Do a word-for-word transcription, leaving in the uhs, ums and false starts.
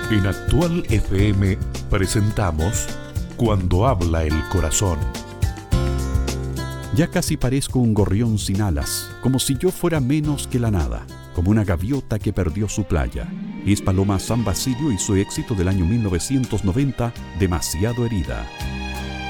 En Actual F M presentamos Cuando habla el corazón. Ya casi parezco un gorrión sin alas, como si yo fuera menos que la nada, como una gaviota que perdió su playa. Es Paloma San Basilio y su éxito del año mil novecientos noventa, Demasiado herida.